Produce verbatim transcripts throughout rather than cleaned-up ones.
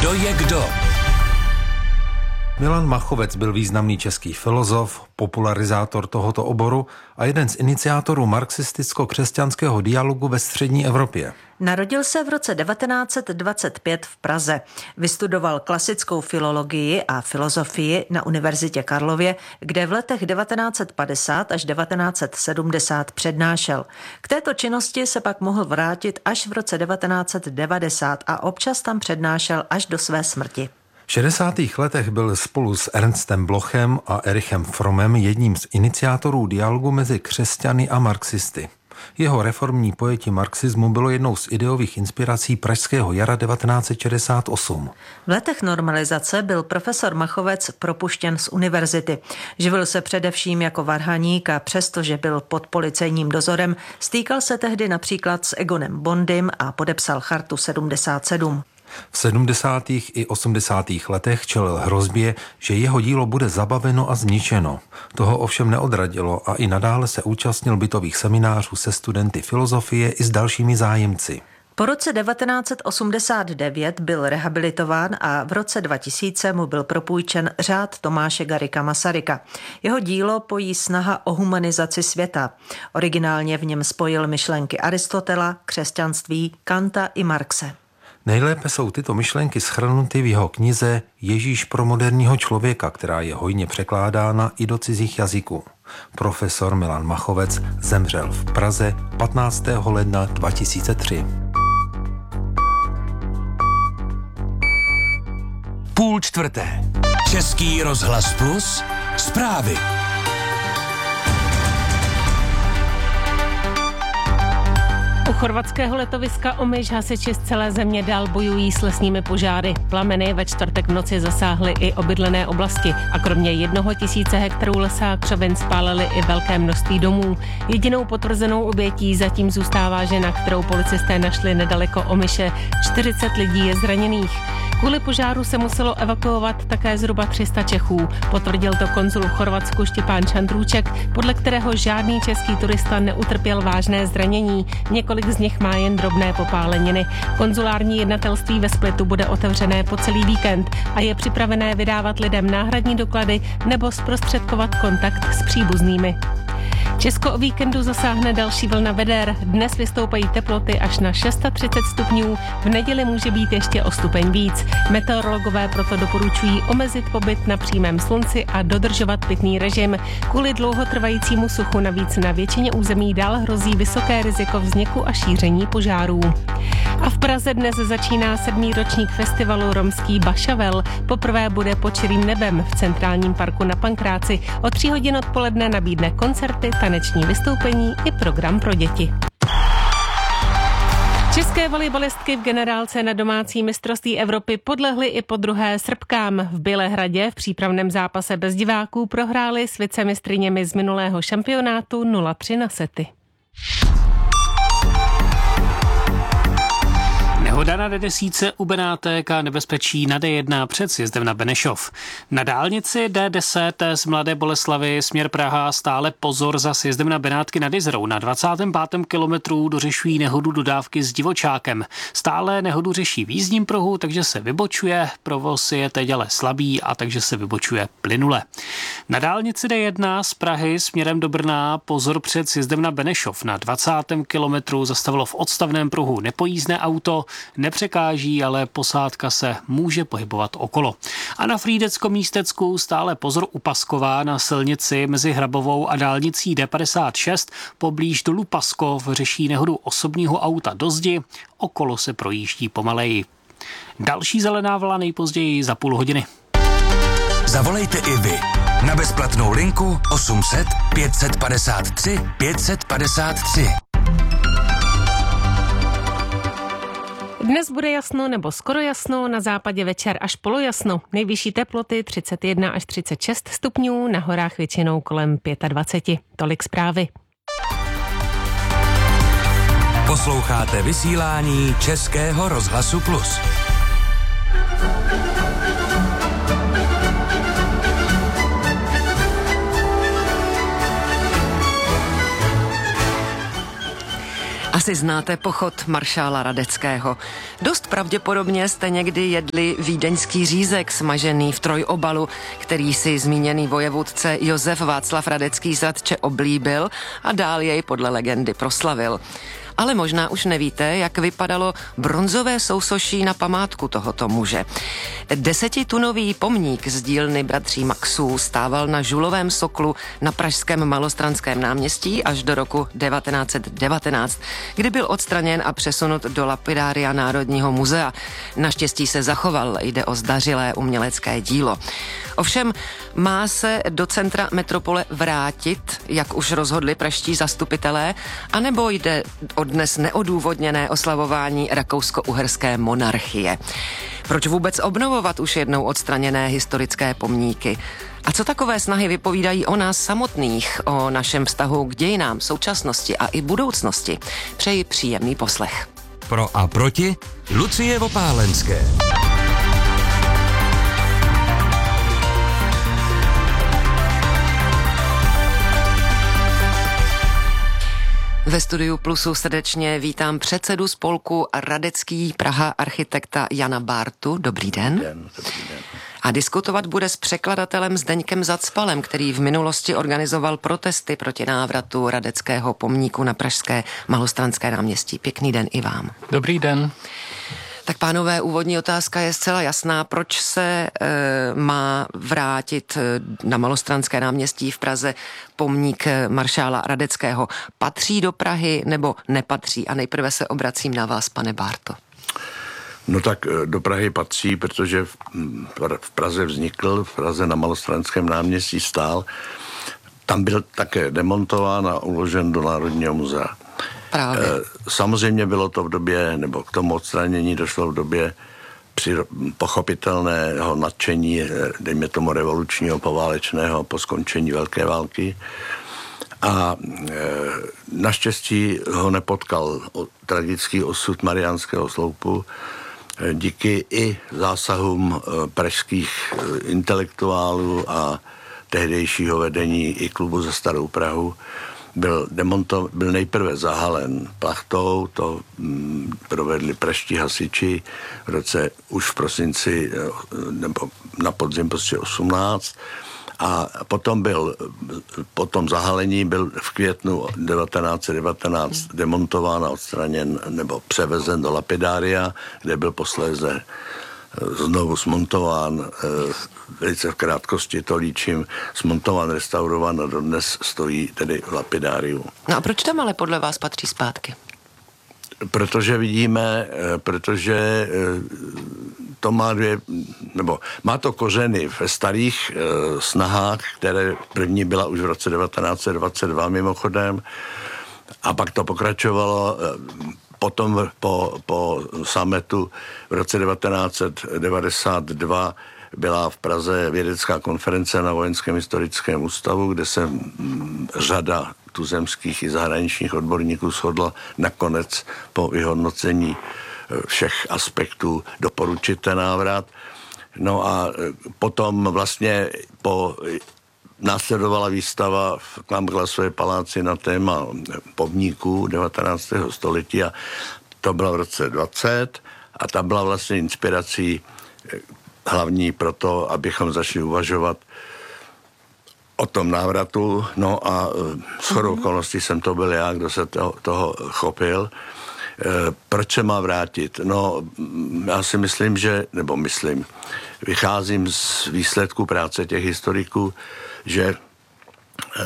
Kdo je kdo? Milan Machovec byl významný český filozof, popularizátor tohoto oboru a jeden z iniciátorů marxisticko-křesťanského dialogu ve střední Evropě. Narodil se v roce devatenáct set dvacet pět v Praze. Vystudoval klasickou filologii a filozofii na Univerzitě Karlově, kde v letech devatenáct set padesát až devatenáct set sedmdesát přednášel. K této činnosti se pak mohl vrátit až v roce devatenáct set devadesát a občas tam přednášel až do své smrti. V šedesátých letech byl spolu s Ernstem Blochem a Erichem Frommem jedním z iniciátorů dialogu mezi křesťany a marxisty. Jeho reformní pojetí marxismu bylo jednou z ideových inspirací pražského jara devatenáct set šedesát osm. V letech normalizace byl profesor Machovec propuštěn z univerzity. Živil se především jako varhaník a přestože byl pod policejním dozorem, stýkal se tehdy například s Egonem Bondym a podepsal Chartu sedmdesát sedm. V sedmdesátých i osmdesátých letech čelil hrozbě, že jeho dílo bude zabaveno a zničeno. Toho ovšem neodradilo a i nadále se účastnil bytových seminářů se studenty filozofie i s dalšími zájemci. Po roce devatenáct set osmdesát devět byl rehabilitován a v roce dva tisíce mu byl propůjčen řád Tomáše Garrigua Masaryka. Jeho dílo pojí snaha o humanizaci světa. Originálně v něm spojil myšlenky Aristotela, křesťanství, Kanta i Marxe. Nejlépe jsou tyto myšlenky shrnuty v jeho knize Ježíš pro moderního člověka, která je hojně překládána i do cizích jazyků. Profesor Milan Machovec zemřel v Praze patnáctého ledna dva tisíce tři. Půl čtvrté. Český rozhlas Plus. Zprávy. U chorvatského letoviska Omiš hasiči z celé země dál bojují s lesními požáry. Plameny ve čtvrtek v noci zasáhly i obydlené oblasti a kromě jednoho tisíce hektarů lesa a křovin spálily i velké množství domů. Jedinou potvrzenou obětí zatím zůstává žena, kterou policisté našli nedaleko Omiše. čtyřicet lidí je zraněných. Kvůli požáru se muselo evakuovat také zhruba tři sta Čechů. Potvrdil to konzul v Chorvatsku Štěpán Čandrůček, podle kterého žádný český turista neutrpěl vážné zranění. Několik z nich má jen drobné popáleniny. Konzulární jednatelství ve Splitu bude otevřené po celý víkend a je připravené vydávat lidem náhradní doklady nebo zprostředkovat kontakt s příbuznými. Česko o víkendu zasáhne další vlna veder. Dnes vystoupají teploty až na třicet šest stupňů, v neděli může být ještě o stupeň víc. Meteorologové proto doporučují omezit pobyt na přímém slunci a dodržovat pitný režim. Kvůli dlouhotrvajícímu suchu navíc na většině území dál hrozí vysoké riziko vzniku a šíření požárů. A v Praze dnes začíná sedmý ročník festivalu Romský Bašavel. Poprvé bude pod širým nebem v centrálním parku na Pankráci. O tří hodin odpoledne nabídne koncerty, taneční vystoupení i program pro děti. České volejbalistky v generálce na domácí mistrovství Evropy podlehly i po druhé Srbkám. V Bělehradě v přípravném zápase bez diváků prohrály s vicemistryněmi z minulého šampionátu nula tři na sety. Nehoda na D desítce u Benátek a nebezpečí na D jedna před sjezdem na Benešov. Na dálnici D deset z Mladé Boleslavi směr Praha stále pozor za sjezdem na Benátky nad Jizerou. Na dvacátém pátém kilometru dořešují nehodu dodávky s divočákem. Stále nehodu řeší v jízdním pruhu, takže se vybočuje. Provoz je teď ale slabý a takže se vybočuje plynule. Na dálnici D jedna z Prahy směrem do Brna pozor před sjezdem na Benešov. Na dvacátém kilometru zastavilo v odstavném pruhu nepojízdné auto. Nepřekáží, ale posádka se může pohybovat okolo. A na Frýdecko-Místecku stále pozor u Paskova na silnici mezi Hrabovou a dálnicí D padesát šest poblíž dolu Paskov řeší nehodu osobního auta do zdi, okolo se projíždí pomaleji. Další zelená vlna nejpozději za půl hodiny. Zavolejte i vy na bezplatnou linku osm set pět set padesát tři pět set padesát tři. Dnes bude jasno nebo skoro jasno, na západě večer až polojasno. Nejvyšší teploty třicet jedna až třicet šest stupňů, na horách většinou kolem dvacet pět. Tolik zprávy. Posloucháte vysílání Českého rozhlasu Plus. Asi znáte pochod maršála Radeckého. Dost pravděpodobně jste někdy jedli vídeňský řízek smažený v trojobalu, který si zmíněný vojevůdce Josef Václav Radecký z Radče oblíbil a dál jej podle legendy proslavil. Ale možná už nevíte, jak vypadalo bronzové sousoší na památku tohoto muže. Desetitunový pomník z dílny bratří Maxů stával na žulovém soklu na pražském Malostranském náměstí až do roku devatenáct set devatenáct, kdy byl odstraněn a přesunut do lapidária Národního muzea. Naštěstí se zachoval, jde o zdařilé umělecké dílo. Ovšem má se do centra metropole vrátit, jak už rozhodli pražští zastupitelé, anebo jde o dnes neodůvodněné oslavování rakousko-uherské monarchie. Proč vůbec obnovovat už jednou odstraněné historické pomníky? A co takové snahy vypovídají o nás samotných, o našem vztahu k dějinám, současnosti a i budoucnosti? Přeji příjemný poslech. Pro a proti Lucie Vopálenské. Ve studiu Plusu srdečně vítám předsedu spolku Radecký Praha architekta Jana Bártu. Dobrý den. Dobrý den, dobrý den. A diskutovat bude s překladatelem Zdeňkem Zacpalem, který v minulosti organizoval protesty proti návratu Radeckého pomníku na pražské Malostranské náměstí. Pěkný den i vám. Dobrý den. Tak pánové, úvodní otázka je zcela jasná. Proč se e, má vrátit na Malostranské náměstí v Praze pomník maršála Radeckého? Patří do Prahy nebo nepatří? A nejprve se obracím na vás, pane Bárto. No tak do Prahy patří, protože v Praze vznikl, v Praze na Malostranském náměstí stál. Tam byl také demontován a uložen do Národního muzea. Právě. Samozřejmě bylo to v době, nebo k tomu odstranění došlo v době při pochopitelného nadšení, dejme tomu revolučního, poválečného, po skončení Velké války. A e, naštěstí ho nepotkal tragický osud Mariánského sloupu e, díky i zásahům e, pražských e, intelektuálů a tehdejšího vedení i klubu za Starou Prahu. Byl, demonto, byl nejprve zahalen plachtou, to mm, provedli pražští hasiči v roce už v prosinci nebo na podzim prostě osmnáct a potom byl, po tom zahalení byl v květnu devatenáct set devatenáct demontován a odstraněn nebo převezen do lapidária, kde byl posléze znovu smontován, velice v krátkosti to líčím, smontován, restaurován a dodnes stojí tedy v lapidáriu. No a proč tam ale podle vás patří zpátky? Protože vidíme, protože to má dvě, nebo má to kořeny ve starých snahách, které první byla už v roce devatenáct set dvacet dva mimochodem a pak to pokračovalo. Potom po, po summitu v roce devatenáct set devadesát dva byla v Praze vědecká konference na Vojenském historickém ústavu, kde se řada tuzemských i zahraničních odborníků shodla nakonec po vyhodnocení všech aspektů doporučit ten návrat. No a potom vlastně po následovala výstava v Klamglasové paláci na téma pomníků devatenáctého století a to bylo v roce dvacet a ta byla vlastně inspirací hlavní pro to, abychom začali uvažovat o tom návratu. No a shodou okolností jsem to byl já, kdo se toho, toho chopil. Proč se má vrátit? No, já si myslím, že, nebo myslím, vycházím z výsledku práce těch historiků, že eh,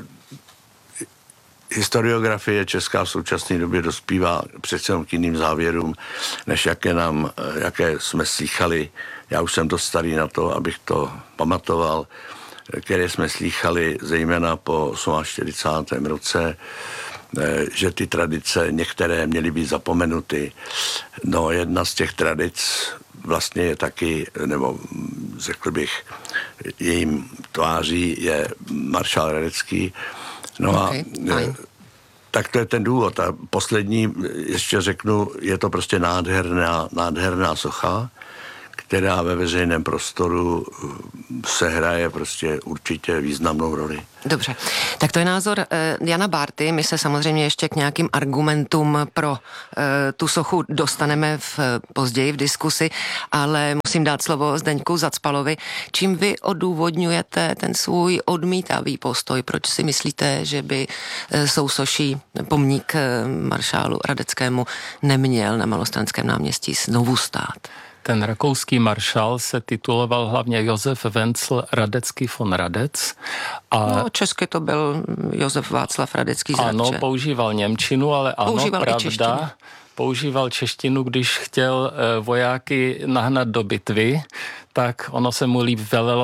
historiografie česká v současné době dospívá přece k jiným závěrům, než jaké, nám, jaké jsme slýchali. Já už jsem dost starý na to, abych to pamatoval, které jsme slýchali zejména po čtyřicátém osmém roce, eh, že ty tradice některé měly být zapomenuty. No, jedna z těch tradic vlastně je taky, nebo řekl bych, jejím tváří je maršál Radecký. No okay, a tak to je ten důvod. A poslední, ještě řeknu, je to prostě nádherná, nádherná socha, která ve veřejném prostoru se hraje prostě určitě významnou roli. Dobře, tak to je názor uh, Jana Bárty. My se samozřejmě ještě k nějakým argumentům pro uh, tu sochu dostaneme v, později v diskusi, ale musím dát slovo Zdeňku Zacpalovi. Čím vy odůvodňujete ten svůj odmítavý postoj? Proč si myslíte, že by uh, sousoší pomník uh, maršálu Radeckému neměl na Malostranském náměstí znovu stát? Ten rakouský maršál se tituloval hlavně Josef Wenzel Radecký von Radec. A no, česky to byl Josef Václav Radecký z Radče. Ano, používal němčinu, ale ano, používal pravda. Používal češtinu, když chtěl vojáky nahnat do bitvy, tak ono se mu líp velelo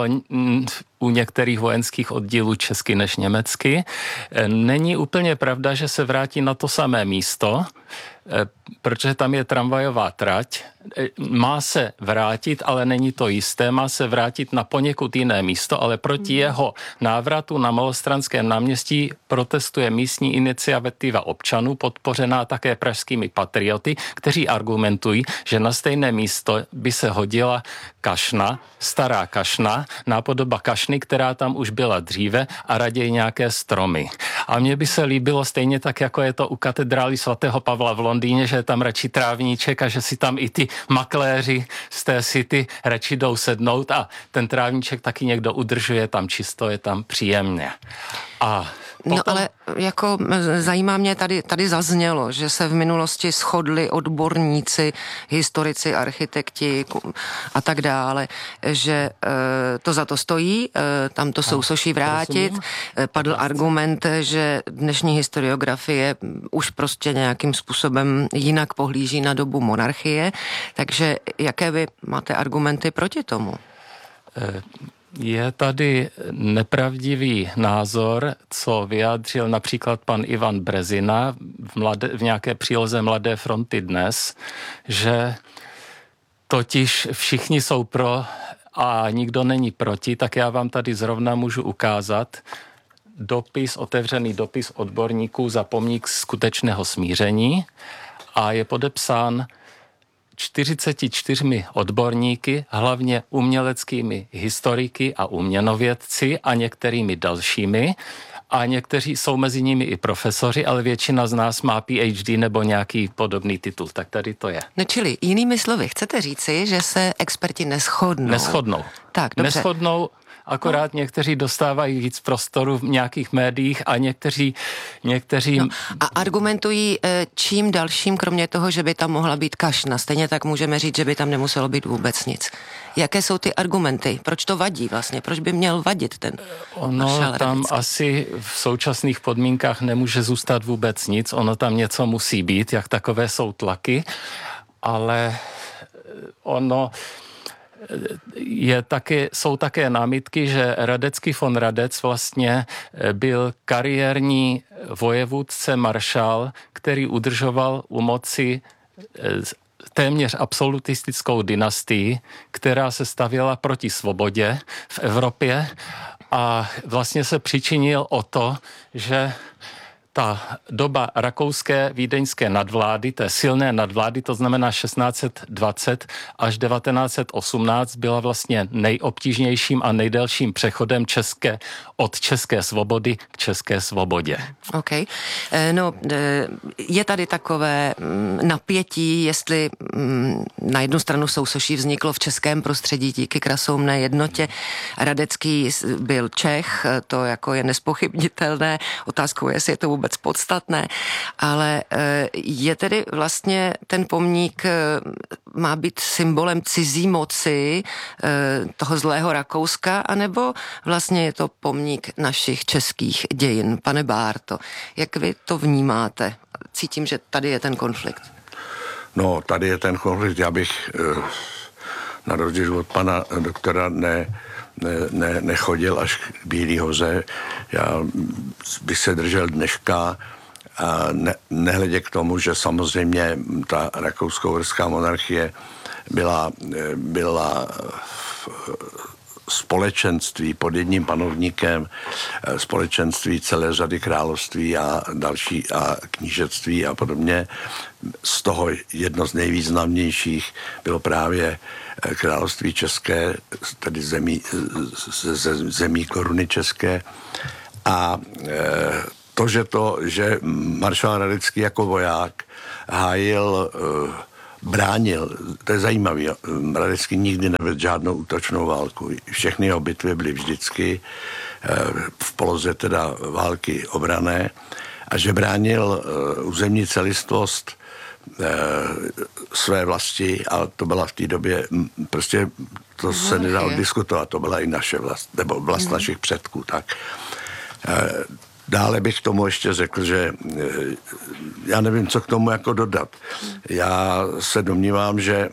u některých vojenských oddílů česky než německy. Není úplně pravda, že se vrátí na to samé místo, protože tam je tramvajová trať. Má se vrátit, ale není to jisté. Má se vrátit na poněkud jiné místo, ale proti jeho návratu na Malostranském náměstí protestuje místní iniciativa občanů, podpořená také pražskými patrioty, kteří argumentují, že na stejné místo by se hodila kašna, stará kašna, nápodoba kašny, která tam už byla dříve, a raději nějaké stromy. A mně by se líbilo stejně tak, jako je to u katedrály svatého Pavla v Londýně, že je tam radši trávníček a že si tam i ty makléři z té city radši jdou sednout a ten trávníček taky někdo udržuje, tam čisto, je tam příjemně. A potom... No ale jako zajímá mě, tady, tady zaznělo, že se v minulosti shodli odborníci, historici, architekti a tak dále, že e, to za to stojí, e, tam to sousoší vrátit. E, padl argument, že dnešní historiografie už prostě nějakým způsobem jinak pohlíží na dobu monarchie, takže jaké vy máte argumenty proti tomu? E... Je tady nepravdivý názor, co vyjádřil například pan Ivan Brezina v, mladé, v nějaké příloze Mladé fronty dnes, že totiž všichni jsou pro a nikdo není proti, tak já vám tady zrovna můžu ukázat dopis, otevřený dopis odborníků za pomník skutečného smíření a je podepsán čtyřiceti čtyřmi odborníky, hlavně uměleckými historiky a uměnovědci a některými dalšími. A někteří jsou mezi nimi i profesoři, ale většina z nás má P H D nebo nějaký podobný titul. Tak tady to je. No čili jinými slovy, chcete říci, že se experti neshodnou? Neshodnou. Tak, dobře. Neshodnou, akorát no. Někteří dostávají víc prostoru v nějakých médiích a někteří... někteří... No, a argumentují čím dalším, kromě toho, že by tam mohla být kašna. Stejně tak můžeme říct, že by tam nemuselo být vůbec nic. Jaké jsou ty argumenty? Proč to vadí vlastně? Proč by měl vadit ten Ono tam Radecký? Asi v současných podmínkách nemůže zůstat vůbec nic. Ono tam něco musí být, jak takové jsou tlaky, ale ono... Je také, jsou také námitky, že Radecký von Radec vlastně byl kariérní vojevůdce maršál, který udržoval u moci téměř absolutistickou dynastii, která se stavěla proti svobodě v Evropě a vlastně se přičinil o to, že ta doba rakouské vídeňské nadvlády, té silné nadvlády, to znamená šestnáct set dvacet až devatenáct set osmnáct, byla vlastně nejobtížnějším a nejdelším přechodem české, od české svobody k české svobodě. OK. No, je tady takové napětí, jestli na jednu stranu sousoší vzniklo v českém prostředí díky krasoumné jednotě. Radecký byl Čech, to jako je nespochybnitelné. Otázkou je, jestli je to vůbec podstatné, ale je tedy vlastně ten pomník má být symbolem cizí moci toho zlého Rakouska, anebo vlastně je to pomník našich českých dějin? Pane Bárto, jak vy to vnímáte? Cítím, že tady je ten konflikt. No, tady je ten konflikt. Já bych na rozdíl od pana doktora ne Ne, ne, nechodil až k Bílý hoře. Já bych se držel dneška a ne, nehledě k tomu, že samozřejmě ta rakousko-uherská monarchie byla, byla společenství pod jedním panovníkem, společenství celé řady království a další a knížectví a podobně. Z toho jedno z nejvýznamnějších bylo právě království české, tedy zemí, ze zemí koruny české. A to, že to, že maršál Radecký jako voják hájil, bránil, to je zajímavé, Radecký nikdy nevedl žádnou útočnou válku. Všechny jeho bitvy byly vždycky v poloze teda války obrané a že bránil územní celistvost své vlasti a to byla v té době prostě to se nedalo diskutovat, to byla i naše vlast, nebo vlast mm. našich předků, tak. Dále bych k tomu ještě řekl, že já nevím, co k tomu jako dodat. Já se domnívám, že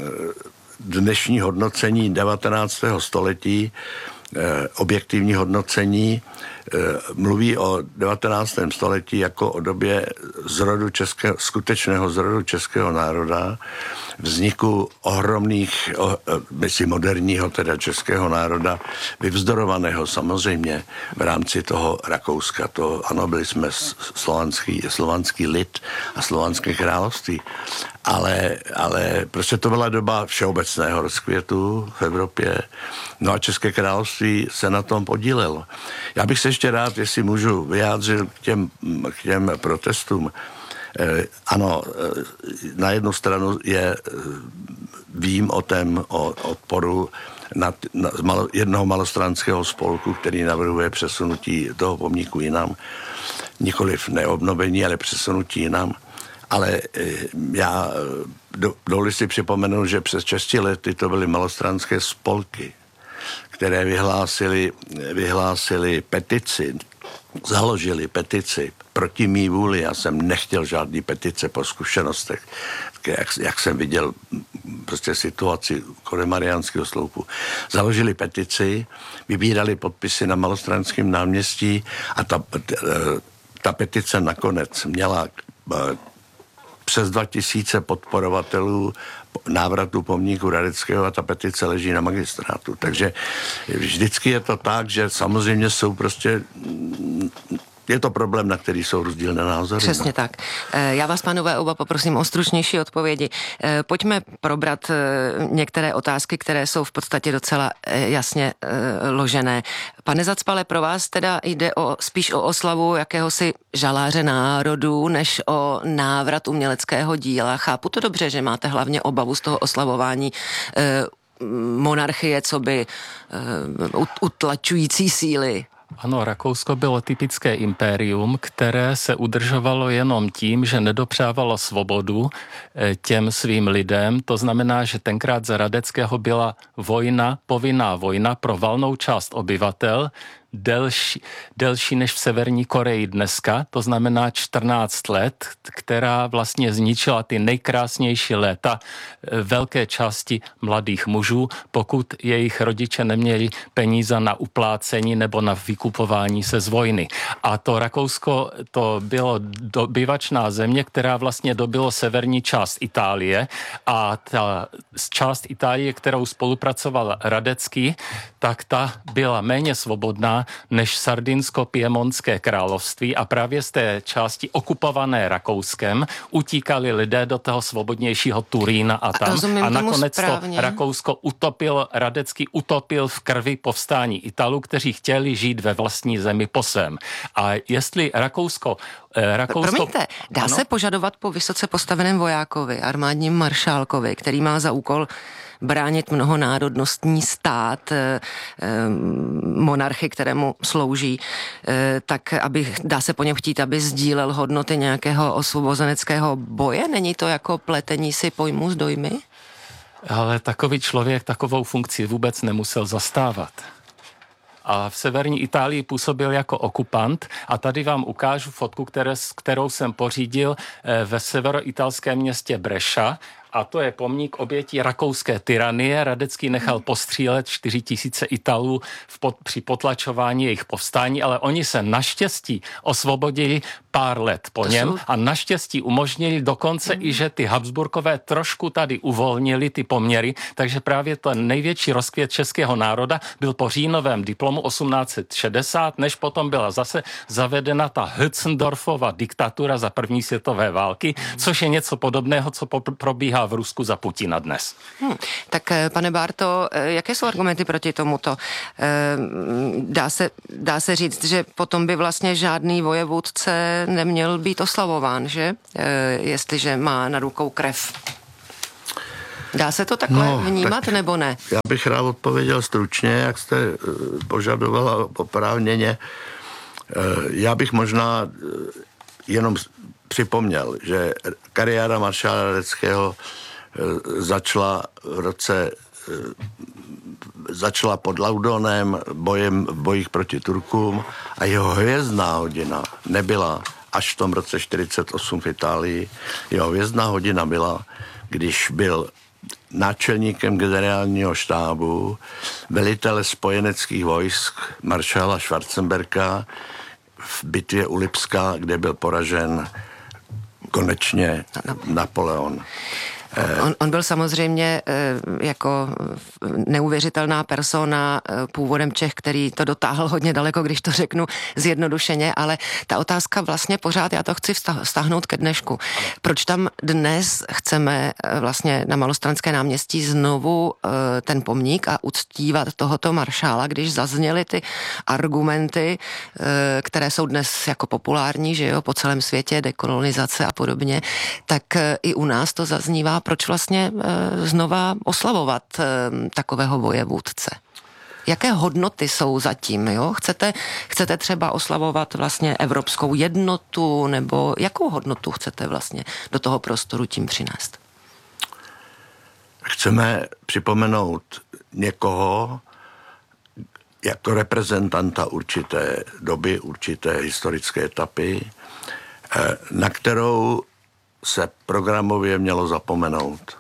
dnešní hodnocení devatenáctého století, objektivní hodnocení, mluví o devatenáctém století jako o době zrodu českého, skutečného zrodu českého národa, vzniku ohromných, myslím moderního teda českého národa, vyvzdorovaného samozřejmě v rámci toho Rakouska. To ano, byli jsme slovanský, slovanský lid a slovanské království, ale, ale prostě to byla doba všeobecného rozkvětu v Evropě. No a České království se na tom podílelo. Já bych se ještě rád, jestli můžu, vyjádřil k těm, k těm protestům. Eh, ano, eh, na jednu stranu je, eh, vím o tém, o odporu na, na, malo, jednoho malostranského spolku, který navrhuje přesunutí toho pomníku jinam. Nikoliv neobnovení, ale přesunutí jinam. Ale eh, já do, dovolím si připomenout, že přes šesti lety to byly malostranské spolky, které vyhlásili, vyhlásili petici, založili petici proti mý vůli. Já jsem nechtěl žádný petice po zkušenostech, jak, jak jsem viděl prostě situaci kolem Mariánského sloupu. Založili petici, vybírali podpisy na Malostranském náměstí a ta, ta petice nakonec měla přes dva tisíce podporovatelů návratu pomníku Radeckého a ta petice leží na magistrátu. Takže vždycky je to tak, že samozřejmě jsou prostě je to problém, na který jsou rozdílné názory. Přesně no. tak. Já vás, pánové, oba poprosím o stručnější odpovědi. Pojďme probrat některé otázky, které jsou v podstatě docela jasně ložené. Pane Zacpale, pro vás teda jde o, spíš o oslavu jakéhosi žaláře národů, než o návrat uměleckého díla. Chápu to dobře, že máte hlavně obavu z toho oslavování monarchie, co by utlačující síly. Ano, Rakousko bylo typické impérium, které se udržovalo jenom tím, že nedopřávalo svobodu těm svým lidem. To znamená, že tenkrát za Radeckého byla vojna, povinná vojna pro valnou část obyvatel, delší, delší než v Severní Koreji dneska, to znamená čtrnáct let, která vlastně zničila ty nejkrásnější léta velké části mladých mužů, pokud jejich rodiče neměli peníze na uplácení nebo na vykupování se z vojny. A to Rakousko, to bylo dobyvačná země, která vlastně dobylo severní část Itálie a ta část Itálie, kterou spolupracoval Radecký, tak ta byla méně svobodná než Sardinsko-Piemontské království a právě z té části okupované Rakouskem utíkali lidé do toho svobodnějšího Turína a tam. Rozumím a nakonec to správně. Rakousko utopil, Radecký utopil v krvi povstání Italů, kteří chtěli žít ve vlastní zemi po svém. A jestli Rakousko... Eh, Rakousko Promiňte, dá ano? se požadovat po vysoce postaveném vojákovi, armádním maršálkovi, který má za úkol bránit mnohonárodnostní stát, e, e, monarchy, kterému slouží, e, tak aby, dá se po něm chtít, aby sdílel hodnoty nějakého osvobozeneckého boje? Není to jako pletení si pojmů s dojmy? Ale takový člověk takovou funkci vůbec nemusel zastávat. A v severní Itálii působil jako okupant a tady vám ukážu fotku, které, kterou jsem pořídil ve severoitalském městě Brescia a to je pomník obětí rakouské tyranie. Radecký nechal postřílet čtyři tisíce Italů v pod, při potlačování jejich povstání, ale oni se naštěstí osvobodili pár let po to něm jsou... a naštěstí umožnili dokonce mm. i, že ty Habsburkové trošku tady uvolnili ty poměry, takže právě ten největší rozkvět českého národa byl po říjnovém diplomu osmnáct set šedesát, než potom byla zase zavedena ta Hötzendorfova diktatura za první světové války, mm. což je něco podobného, co po- probíhá v Rusku za Putina dnes. Hmm. Tak pane Bárto, jaké jsou argumenty proti tomuto? Dá se, dá se říct, že potom by vlastně žádný vojevůdce neměl být oslavován, že? Jestliže má na rukou krev. Dá se to takhle no, vnímat, tak nebo ne? Já bych rád odpověděl stručně, jak jste požadovala oprávněně. Já bych možná jenom připomněl, že kariéra maršála Radeckého začala v roce začala pod Laudonem bojem v bojích proti Turkům a jeho hvězdná hodina nebyla až v tom roce čtyřicet osm v Itálii. Jeho hvězdná hodina byla, když byl náčelníkem generálního štábu, velitele spojeneckých vojsk maršála Schwarzenberga v bitvě u Lipska, kde byl poražen konečně Napoleon. On, on byl samozřejmě jako neuvěřitelná persona původem Čech, který to dotáhl hodně daleko, když to řeknu zjednodušeně, ale ta otázka vlastně pořád, já to chci vztahnout ke dnešku. Proč tam dnes chceme vlastně na Malostranské náměstí znovu ten pomník a uctívat tohoto maršála, když zazněly ty argumenty, které jsou dnes jako populární, že jo, po celém světě, dekolonizace a podobně, tak i u nás to zaznívá. Proč vlastně e, znova oslavovat e, takového vojevůdce? Jaké hodnoty jsou zatím, jo? Chcete, chcete třeba oslavovat vlastně evropskou jednotu, nebo jakou hodnotu chcete vlastně do toho prostoru tím přinést? Chceme připomenout někoho jako reprezentanta určité doby, určité historické etapy, e, na kterou se programově mělo zapomenout.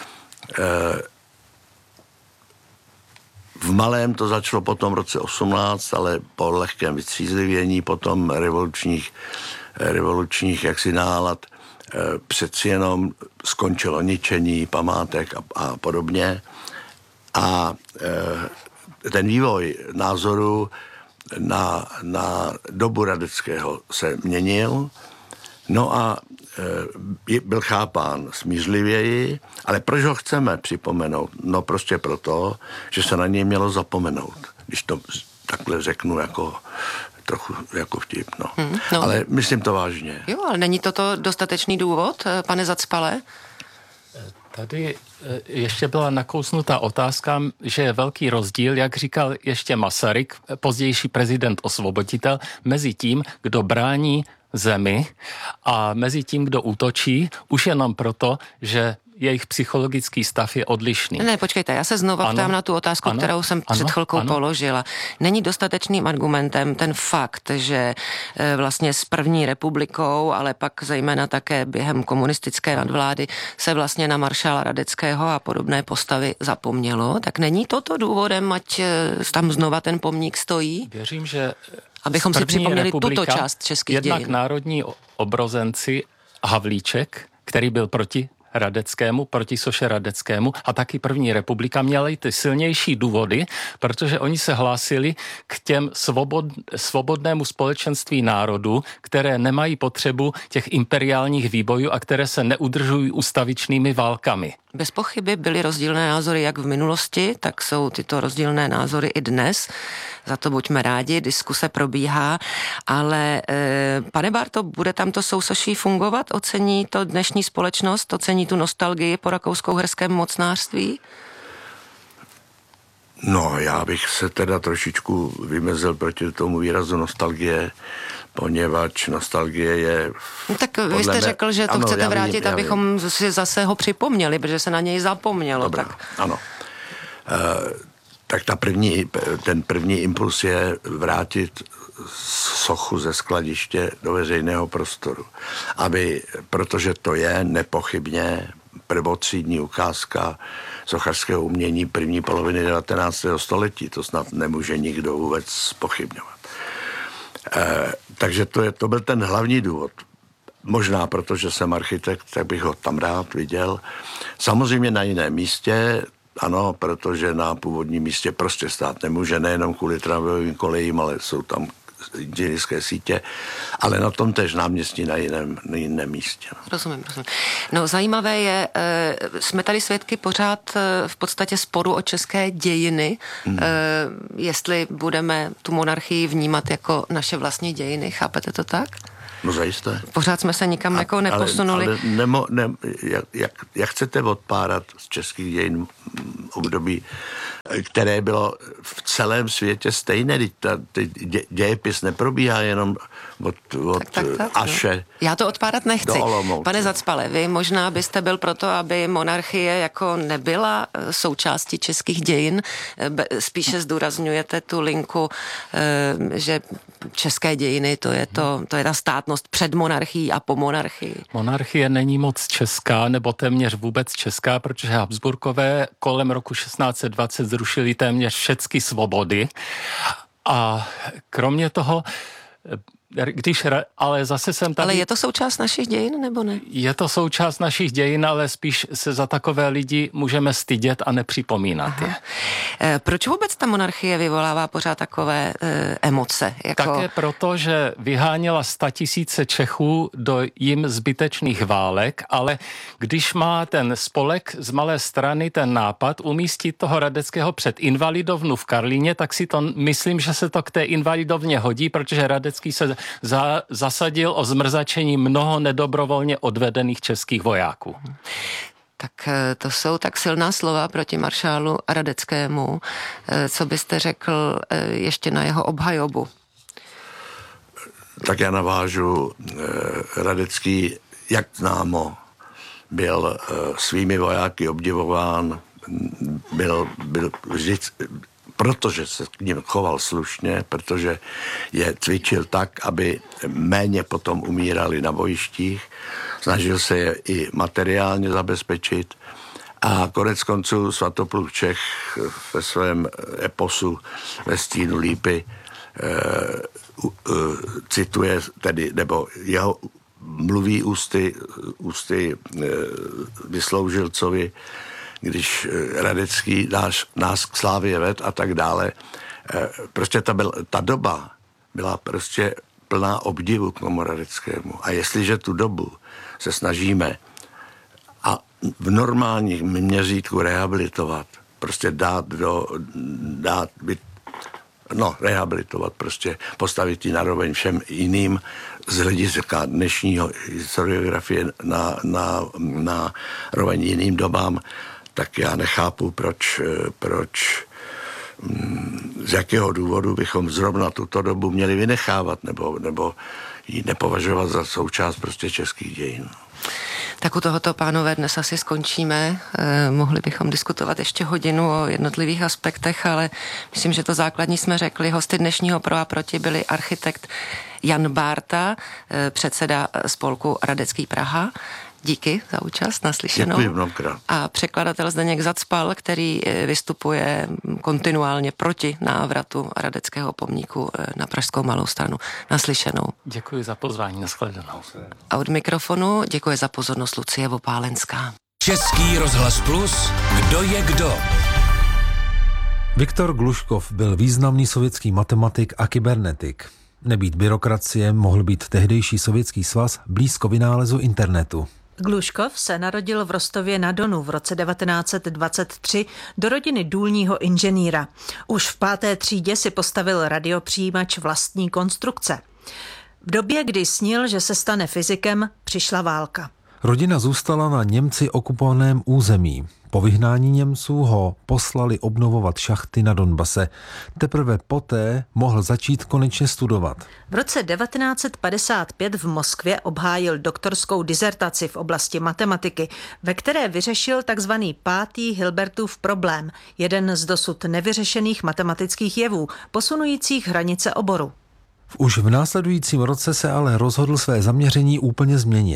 V malém to začalo potom v roce osmnáct, ale po lehkém vytřízlivění potom revolučních, revolučních jaksi nálad přeci jenom skončilo ničení památek a, a podobně. A ten vývoj názoru na, na dobu Radeckého se měnil. No a e, byl chápán smířlivěji, ale proč ho chceme připomenout? No prostě proto, že se na něj mělo zapomenout, když to takhle řeknu jako trochu jako vtip, no. Hmm, no. Ale myslím to vážně. Jo, ale není toto dostatečný důvod, pane Zacpale? Tady ještě byla nakousnutá otázka, že je velký rozdíl, jak říkal ještě Masaryk, pozdější prezident osvoboditel, mezi tím, kdo brání zemi a mezi tím, kdo útočí, už jenom proto, že jejich psychologický stav je odlišný. Ne, počkejte, já se znova ptám na tu otázku, ano, kterou jsem ano, před chvilkou ano. položila. Není dostatečným argumentem ten fakt, že e, vlastně s první republikou, ale pak zejména také během komunistické nadvlády se vlastně na maršála Radeckého a podobné postavy zapomnělo, tak není toto důvodem, ať e, tam znova ten pomník stojí? Věřím, že abychom si připomněli tuto část českých jednak dějin. národní obrozenci Havlíček, který byl proti Radeckému, proti soše Radeckému a taky první republika měly ty silnější důvody, protože oni se hlásili k těm svobod, svobodnému společenství národů, které nemají potřebu těch imperiálních výbojů a které se neudržují ustavičnými válkami. Bez pochyby byly rozdílné názory jak v minulosti, tak jsou tyto rozdílné názory i dnes. Za to buďme rádi, diskuse probíhá, ale e, pane Bárto, bude tam to sousoší fungovat? Ocení to dnešní společnost? Ocení tu nostalgii po rakousko-uherském mocnářství? No, já bych se teda trošičku vymezil proti tomu výrazu nostalgie, poněvadž nostalgie je... No, tak vy jste mě... řekl, že to ano, chcete vrátit, vím, abychom si zase ho připomněli, protože se na něj zapomnělo. Dobrá, tak... ano. E, tak ta první, ten první impuls je vrátit sochu ze skladiště do veřejného prostoru. Aby, protože to je nepochybně prvotřídní ukázka sochařského umění první poloviny devatenáctého století. To snad nemůže nikdo vůbec zpochybňovat. E, takže to, je, to byl ten hlavní důvod. Možná proto, že jsem architekt, tak bych ho tam rád viděl. Samozřejmě na jiném místě, ano, protože na původním místě prostě stát nemůže, nejenom kvůli tramvajovým kolejím, ale jsou tam inženýrské sítě, ale na tom též náměstí na jiném, na jiném místě. No. Rozumím, rozumím. No zajímavé je, e, jsme tady svědky pořád e, v podstatě sporu o české dějiny, hmm. e, jestli budeme tu monarchii vnímat jako naše vlastní dějiny, chápete to tak? No zajisté. Pořád jsme se nikam A, jako neposunuli. Ale, ale nemo, ne, jak, jak, jak chcete odpárat z českých dějin období, které bylo v celém světě stejné, ta, dě, dějepis neprobíhá jenom od, od tak, tak, tak, Aše. No. Já to odpárat nechci. Pane Zacpale, vy možná byste byl proto, aby monarchie jako nebyla součástí českých dějin. Spíše zdůrazňujete tu linku, že české dějiny, to je, to, to je ta státnost před monarchií a po monarchii. Monarchie není moc česká, nebo téměř vůbec česká, protože Habsburkové kolem roku šestnáct set dvacet zrušili téměř všechny svobody. A kromě toho, když, ale zase jsem tady... Ale je to součást našich dějin, nebo ne? Je to součást našich dějin, ale spíš se za takové lidi můžeme stydět a nepřipomínat je. E, proč vůbec ta monarchie vyvolává pořád takové e, emoce? Jako... Také proto, že vyháněla statisíce Čechů do jim zbytečných válek, ale když má ten spolek z malé strany ten nápad umístit toho Radeckého před invalidovnu v Karlíně, tak si to myslím, že se to k té invalidovně hodí, protože Radecký se Za, zasadil o zmrzačení mnoho nedobrovolně odvedených českých vojáků. Tak to jsou tak silná slova proti maršálu Radeckému. Co byste řekl ještě na jeho obhajobu? Tak já navážu. Radecký, jak známo, byl svými vojáky obdivován, byl, byl vždycky, protože se k ním choval slušně, protože je cvičil tak, aby méně potom umírali na bojištích, snažil se je i materiálně zabezpečit a konec konců Svatopluk Čech ve svém eposu Ve stínu lípy eh, uh, cituje tedy, nebo jeho mluví ústy, ústy eh, Vysloužilcovi, když Radecký náš, nás k slávě ved a tak dále. Prostě ta, byl, ta doba byla prostě plná obdivu k tomu Radeckému. A jestliže tu dobu se snažíme a v normálních měřítku rehabilitovat, prostě dát do, dát, no, rehabilitovat, prostě postavit ji naroveň všem jiným z hlediska dnešního historiografie na, na, na roveň jiným dobám, tak já nechápu, proč, proč, z jakého důvodu bychom zrovna tuto dobu měli vynechávat nebo, nebo ji nepovažovat za součást prostě českých dějin. Tak u tohoto, pánové, dnes asi skončíme. Eh, mohli bychom diskutovat ještě hodinu o jednotlivých aspektech, ale myslím, že to základní jsme řekli. Hosty dnešního Pro a proti byli architekt Jan Bárta, eh, předseda spolku Radecký Praha. Díky za účast, naslyšenou. Děkuji mnohokrát. A překladatel Zdeněk Zacpal, který vystupuje kontinuálně proti návratu Radeckého pomníku na Pražskou Malou Stranu. Naslyšenou. Děkuji za pozvání, nashledanou. A od mikrofonu děkuji za pozornost Lucie Vopálenská. Český rozhlas Plus, kdo je kdo? Viktor Gluškov byl významný sovětský matematik a kybernetik. Nebýt byrokracie, mohl být tehdejší Sovětský svaz blízko vynálezu internetu. Gluškov se narodil v Rostově na Donu v roce devatenáct set dvacet tři do rodiny důlního inženýra. Už v páté třídě si postavil radiopřijímač vlastní konstrukce. V době, kdy snil, že se stane fyzikem, přišla válka. Rodina zůstala na Němci okupovaném území. Po vyhnání Němců ho poslali obnovovat šachty na Donbase. Teprve poté mohl začít konečně studovat. V roce devatenáct set padesát pět v Moskvě obhájil doktorskou dizertaci v oblasti matematiky, ve které vyřešil takzvaný pátý Hilbertův problém, jeden z dosud nevyřešených matematických jevů, posunujících hranice oboru. Už v následujícím roce se ale rozhodl své zaměření úplně změnit.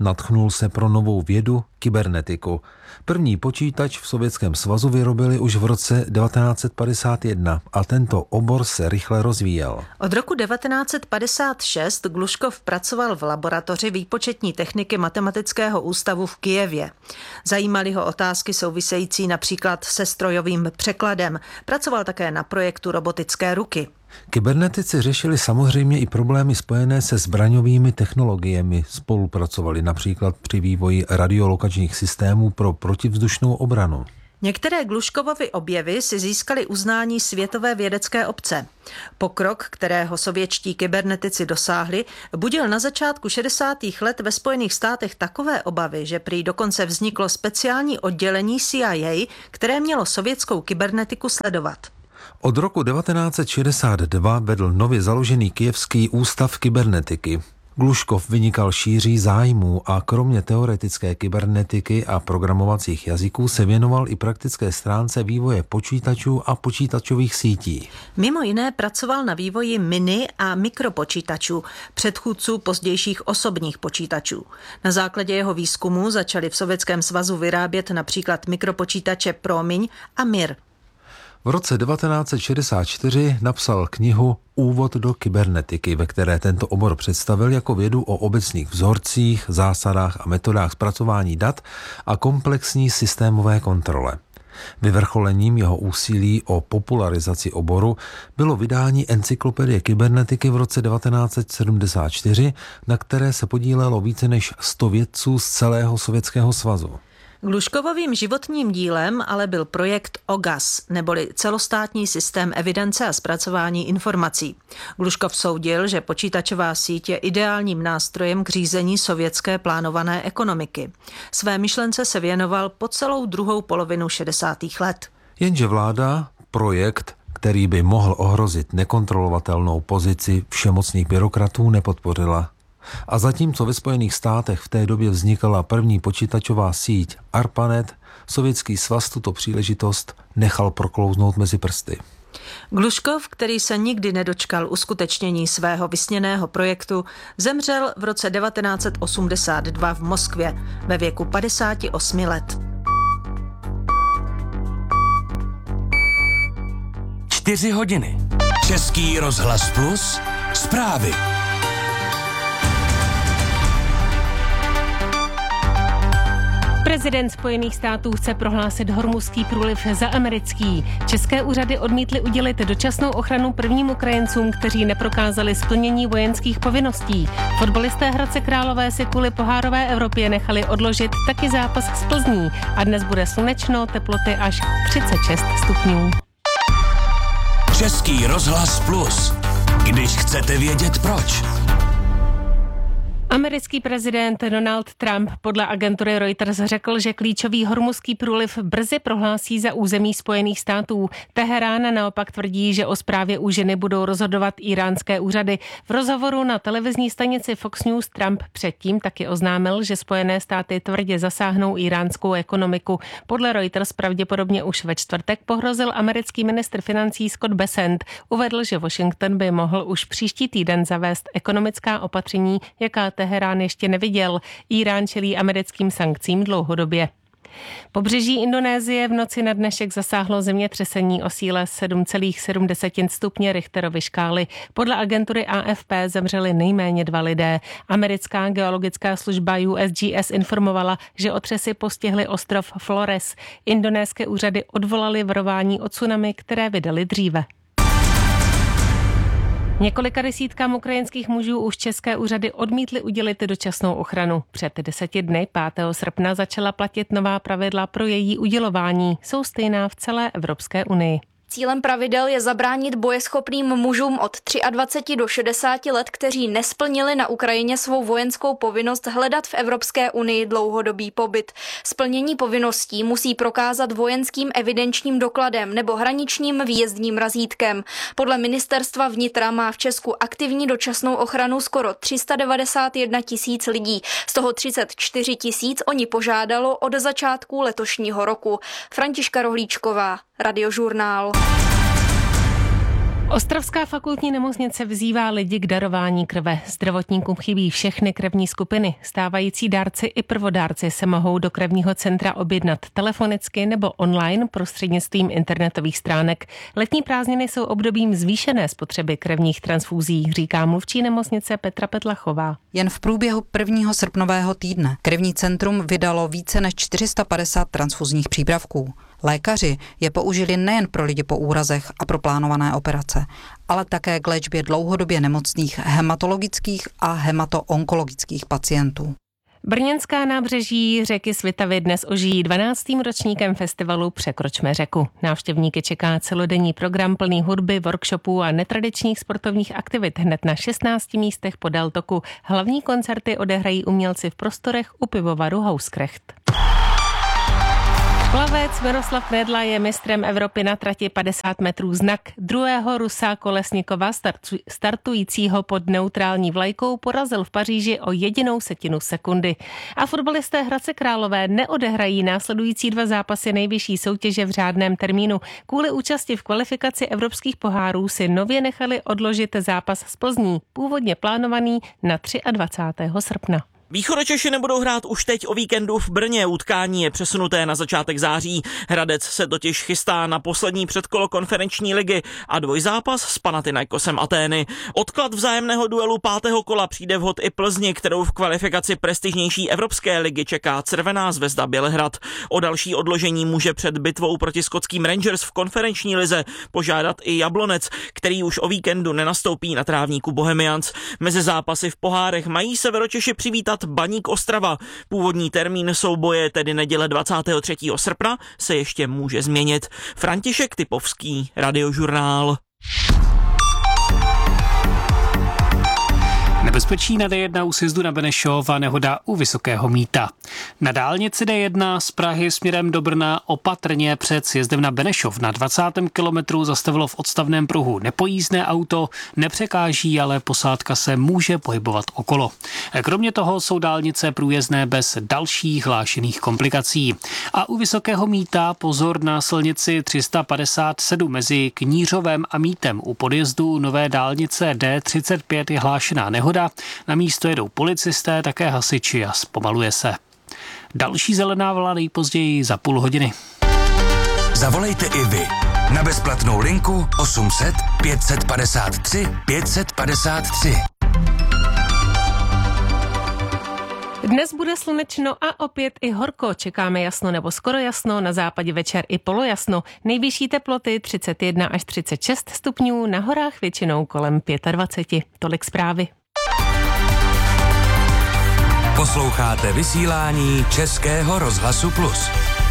Nadchnul se pro novou vědu, kybernetiku. První počítač v Sovětském svazu vyrobili už v roce devatenáct set padesát jedna a tento obor se rychle rozvíjel. Od roku devatenáct set padesát šest Gluškov pracoval v laboratoři výpočetní techniky Matematického ústavu v Kyjevě. Zajímaly ho otázky související například se strojovým překladem. Pracoval také na projektu robotické ruky. Kybernetici řešili samozřejmě i problémy spojené se zbraňovými technologiemi. Spolupracovali například při vývoji radiolokačních systémů pro protivzdušnou obranu. Některé Gluškovovy objevy si získaly uznání světové vědecké obce. Pokrok, kterého sovětští kybernetici dosáhli, budil na začátku šedesátých let ve Spojených státech takové obavy, že prý dokonce vzniklo speciální oddělení C I A, které mělo sovětskou kybernetiku sledovat. Od roku devatenáct set šedesát dva vedl nově založený Kyjevský ústav kybernetiky. Gluškov vynikal šíří zájmů a kromě teoretické kybernetiky a programovacích jazyků se věnoval i praktické stránce vývoje počítačů a počítačových sítí. Mimo jiné pracoval na vývoji mini a mikropočítačů, předchůdců pozdějších osobních počítačů. Na základě jeho výzkumu začali v Sovětském svazu vyrábět například mikropočítače Promiň a Mir. V roce devatenáct set šedesát čtyři napsal knihu Úvod do kybernetiky, ve které tento obor představil jako vědu o obecných vzorcích, zásadách a metodách zpracování dat a komplexní systémové kontrole. Vyvrcholením jeho úsilí o popularizaci oboru bylo vydání encyklopedie kybernetiky v roce devatenáct set sedmdesát čtyři, na které se podílelo více než sto vědců z celého Sovětského svazu. Gluškovovým životním dílem ale byl projekt O G A S, neboli celostátní systém evidence a zpracování informací. Gluškov soudil, že počítačová síť je ideálním nástrojem k řízení sovětské plánované ekonomiky. Své myšlence se věnoval po celou druhou polovinu šedesátých let. Jenže vláda projekt, který by mohl ohrozit nekontrolovatelnou pozici všemocných byrokratů, nepodpořila. A zatímco ve Spojených státech v té době vznikala první počítačová síť ARPANET, Sovětský svaz tuto příležitost nechal proklouznout mezi prsty. Gluškov, který se nikdy nedočkal uskutečnění svého vysněného projektu, zemřel v roce devatenáct set osmdesát dva v Moskvě ve věku padesáti osmi let. Čtyři hodiny. Český rozhlas Plus. Zprávy. Prezident Spojených států chce prohlásit Hormuzský průliv za americký. České úřady odmítly udělit dočasnou ochranu prvním Ukrajincům, kteří neprokázali splnění vojenských povinností. Fotbalisté Hradce Králové si kvůli pohárové Evropě nechali odložit taky zápas s Plzní a dnes bude slunečno, teploty až třicet šest stupňů. Český rozhlas Plus. Když chcete vědět proč. Americký prezident Donald Trump podle agentury Reuters řekl, že klíčový Hormuzský průliv brzy prohlásí za území Spojených států. Teherán naopak tvrdí, že o správě úžiny budou rozhodovat íránské úřady. V rozhovoru na televizní stanici Fox News Trump předtím taky oznámil, že Spojené státy tvrdě zasáhnou íránskou ekonomiku. Podle Reuters pravděpodobně už ve čtvrtek pohrozil americký ministr financí Scott Bessent. Uvedl, že Washington by mohl už příští týden zavést ekonomická opatření, jaká Teherán ještě neviděl. Írán čelí americkým sankcím dlouhodobě. Pobřeží Indonésie v noci na dnešek zasáhlo zemětřesení o síle sedm celá sedm stupně Richterovy škály. Podle agentury A F P zemřeli nejméně dva lidé. Americká geologická služba U S G S informovala, že otřesy postihly ostrov Flores. Indonéské úřady odvolaly varování o tsunami, které vydali dříve. Několika desítkám ukrajinských mužů už české úřady odmítly udělit dočasnou ochranu. Před deseti dny, pátého srpna, začala platit nová pravidla pro její udělování. Jsou stejná v celé Evropské unii. Cílem pravidel je zabránit bojeschopným mužům od dvaceti tři do šedesáti let, kteří nesplnili na Ukrajině svou vojenskou povinnost hledat v Evropské unii dlouhodobý pobyt. Splnění povinností musí prokázat vojenským evidenčním dokladem nebo hraničním výjezdním razítkem. Podle ministerstva vnitra má v Česku aktivní dočasnou ochranu skoro tři sta devadesát jedna tisíc lidí. Z toho třicet čtyři tisíc oni požádalo od začátku letošního roku. Františka Rohlíčková, Radiožurnál. Ostravská fakultní nemocnice vyzývá lidi k darování krve. Zdravotníkům chybí všechny krevní skupiny. Stávající dárci i prvodárci se mohou do krevního centra objednat telefonicky nebo online prostřednictvím internetových stránek. Letní prázdniny jsou obdobím zvýšené spotřeby krevních transfúzí, říká mluvčí nemocnice Petra Petlachová. Jen v průběhu prvního srpnového týdne krevní centrum vydalo více než čtyři sta padesát transfuzních přípravků. Lékaři je použili nejen pro lidi po úrazech a pro plánované operace, ale také k léčbě dlouhodobě nemocných hematologických a hematoonkologických pacientů. Brněnská nábřeží řeky Svitavy dnes ožijí dvanáctým ročníkem festivalu Překročme řeku. Návštěvníky čeká celodenní program plný hudby, workshopů a netradičních sportovních aktivit hned na šestnácti místech podél toku. Hlavní koncerty odehrají umělci v prostorech u pivovaru Hauskrecht. Plavec Miroslav Nedla je mistrem Evropy na trati padesát metrů znak. Druhého Rusa Kolesnikova, startujícího pod neutrální vlajkou, porazil v Paříži o jedinou setinu sekundy. A fotbalisté Hradce Králové neodehrají následující dva zápasy nejvyšší soutěže v řádném termínu. Kvůli účasti v kvalifikaci evropských pohárů si nově nechali odložit zápas z Plzní, původně plánovaný na dvacátého třetího srpna. Východočeši nebudou hrát už teď o víkendu v Brně, utkání je přesunuté na začátek září. Hradec se totiž chystá na poslední předkolo konferenční ligy a dvojzápas s Panathinaikosem Atény. Odklad vzájemného duelu pátého kola přijde vhod i Plzni, kterou v kvalifikaci prestižnější evropské ligy čeká Červená zvezda Bělehrad. O další odložení může před bitvou proti skotským Rangers v konferenční lize požádat i Jablonec, který už o víkendu nenastoupí na trávníku Bohemians. Mezi zápasy v pohárech mají Severočeši přivítat Baník Ostrava. Původní termín souboje, tedy neděle dvacátého třetího srpna, se ještě může změnit. František Typovský, Radiožurnál. Nebezpečí na D jedna u sjezdu na Benešov a nehoda u Vysokého Mýta. Na dálnici D jedna z Prahy směrem do Brna opatrně před sjezdem na Benešov na dvacátém kilometru zastavilo v odstavném pruhu nepojízdné auto, nepřekáží, ale posádka se může pohybovat okolo. Kromě toho jsou dálnice průjezdné bez dalších hlášených komplikací. A u Vysokého Mýta pozor na silnici tři sta padesát sedm mezi Knířovem a Mítem. U podjezdu nové dálnice D třicet pět je hlášená nehoda. Na místo jedou policisté, také hasiči a zpomaluje se. Další zelená vlna nejpozději za půl hodiny. Zavolejte i vy na bezplatnou linku osm set pět padesát tři pět padesát tři. Dnes bude slunečno a opět i horko. Čekáme jasno nebo skoro jasno, na západě večer i polojasno. Nejvyšší teploty třicet jedna až třicet šest stupňů, na horách většinou kolem dvacet pět. Tolik zprávy. Posloucháte vysílání Českého rozhlasu Plus.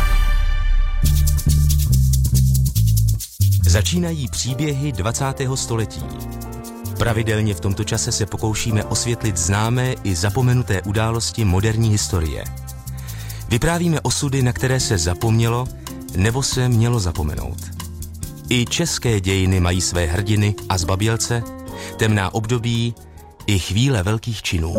Začínají příběhy dvacátého století. Pravidelně v tomto čase se pokoušíme osvětlit známé i zapomenuté události moderní historie. Vyprávíme osudy, na které se zapomnělo nebo se mělo zapomenout. I české dějiny mají své hrdiny a zbabělce, temná období i chvíle velkých činů.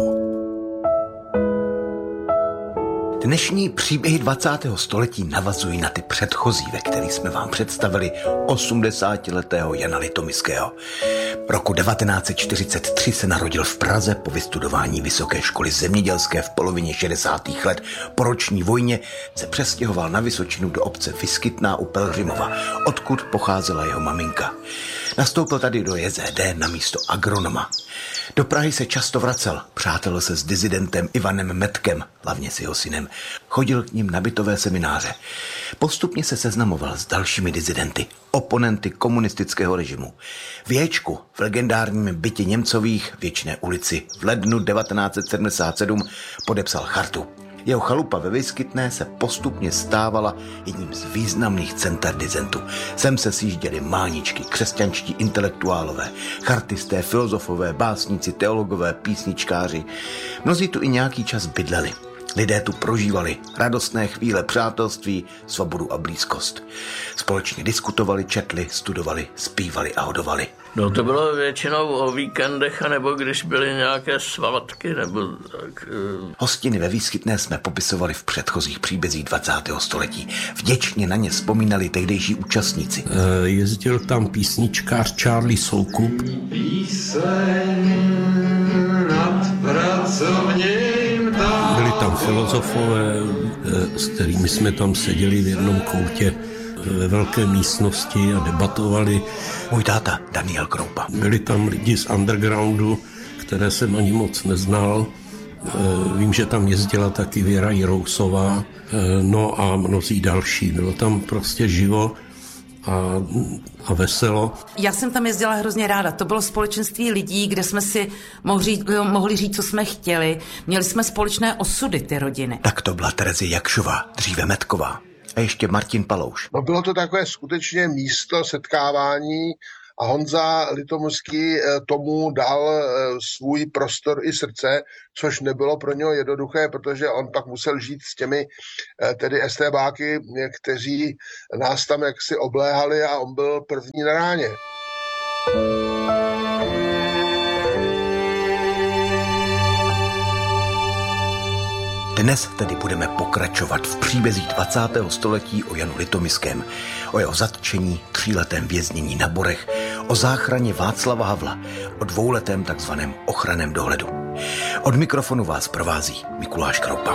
Dnešní příběhy dvacátého století navazují na ty předchozí, ve kterých jsme vám představili osmdesátiletého Jana Litoměřského. Roku devatenáct set čtyřicet tři se narodil v Praze, po vystudování Vysoké školy zemědělské v polovině šedesátých let. Po roční vojně se přestěhoval na Vysočinu do obce Vyskytná u Pelhřimova, odkud pocházela jeho maminka. Nastoupil tady do J Z D na místo agronoma. Do Prahy se často vracel, přátelil se s dizidentem Ivanem Metkem, hlavně s jeho synem. Chodil k ním na bytové semináře. Postupně se seznamoval s dalšími dizidenty, oponenty komunistického režimu. V Jéčku, v legendárním bytě Němcových, Věčné ulici, v lednu devatenáct set sedmdesát sedm podepsal chartu. Jeho chalupa ve Vyskytné se postupně stávala jedním z významných center dizentu. Sem se sjížděli máničky, křesťanští intelektuálové, chartisté, filozofové, básníci, teologové, písničkáři. Mnozí tu i nějaký čas bydleli. Lidé tu prožívali radostné chvíle přátelství, svobodu a blízkost. Společně diskutovali, četli, studovali, zpívali a hodovali. No to bylo většinou o víkendech, anebo když byly nějaké svátky, nebo tak. Hostiny ve Výskytné jsme popisovali v předchozích příbězích dvacátého století. Vděčně na ně vzpomínali tehdejší účastníci. E, jezdil tam písničkář Charlie Soukup. Byli tam filozofové, s kterými jsme tam seděli v jednom koutě ve velké místnosti a debatovali. Můj táta, Daniel Kroupa. Byli tam lidi z undergroundu, které jsem ani moc neznal. Vím, že tam jezdila taky Věra Jirousová, no a mnozí další. Bylo tam prostě živo a, a veselo. Já jsem tam jezdila hrozně ráda. To bylo společenství lidí, kde jsme si mohli říct, mohli říct, co jsme chtěli. Měli jsme společné osudy, ty rodiny. Tak to byla Terezie Jakšová, dříve Metková. A ještě Martin Palouš. No bylo to takové skutečně místo setkávání a Honza Litomyský tomu dal svůj prostor i srdce, což nebylo pro něho jednoduché, protože on pak musel žít s těmi tedy estébáky, kteří nás tam jaksi obléhali a on byl první na ráně. Dnes tedy budeme pokračovat v příbězích dvacátého století o Janu Litomyském, o jeho zatčení, tříletém věznění na Borech, o záchraně Václava Havla, o dvouletém takzvaném ochranném dohledu. Od mikrofonu vás provází Mikuláš Kroupa.